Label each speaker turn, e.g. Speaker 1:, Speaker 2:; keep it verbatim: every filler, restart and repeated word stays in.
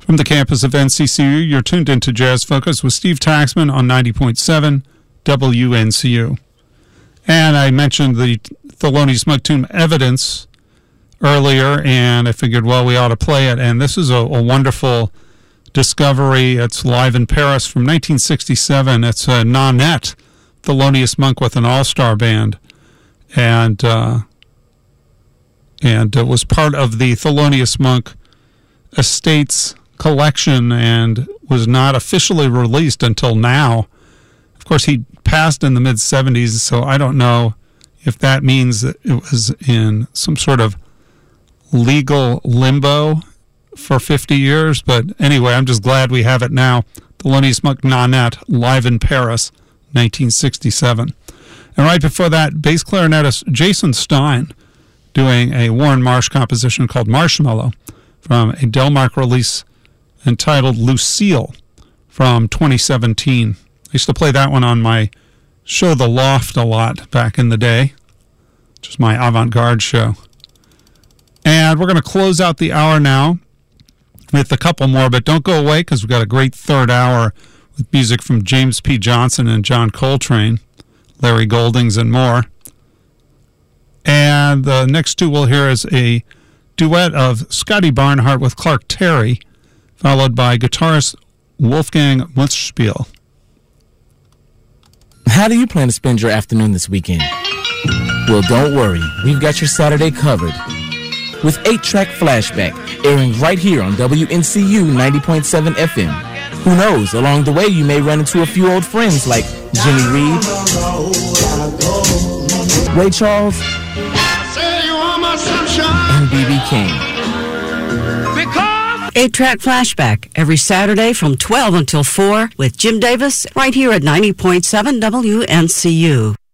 Speaker 1: From the campus of N C C U, you're tuned into Jazz Focus with Steve Taxman on ninety point seven W N C U. And I mentioned the Thelonious Monk Tomb evidence earlier, and I figured, well, we ought to play it. And this is a, a wonderful discovery. It's live in Paris from nineteen sixty-seven. It's a Nanette, Thelonious Monk with an all-star band. And, uh, and it was part of the Thelonious Monk Estates collection and was not officially released until now. Of course, he passed in the mid-seventies, so I don't know if that means that it was in some sort of legal limbo for fifty years. But anyway, I'm just glad we have it now. Thelonious Monk Nanette, live in Paris, nineteen sixty-seven. And right before that, bass clarinetist Jason Stein doing a Warren Marsh composition called Marshmallow from a Delmark release entitled Lucille from twenty seventeen. I used to play that one on my show The Loft a lot back in the day, which is my avant-garde show. And we're going to close out the hour now with a couple more, but don't go away because we've got a great third hour with music from James P. Johnson and John Coltrane, Larry Goldings, and more. And the next two we'll hear is a duet of Scotty Barnhart with Clark Terry, followed by guitarist Wolfgang Muthspiel.
Speaker 2: How do you plan to spend your afternoon this weekend? Well, don't worry. We've got your Saturday covered with eight track Flashback, airing right here on W N C U ninety point seven F M. Who knows, along the way you may run into a few old friends like Jimmy Reed, Ray Charles, and B B King.
Speaker 3: eight track Flashback every Saturday from twelve until four with Jim Davis right here at ninety point seven W N C U.